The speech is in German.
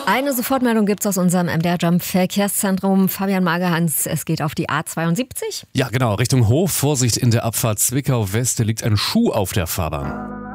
Eine Sofortmeldung gibt es aus unserem MDR Jump Verkehrszentrum. Fabian Magerhans, es geht auf die A72. Ja, genau, Richtung Hof. Vorsicht in der Abfahrt Zwickau West, da liegt ein Schuh auf der Fahrbahn.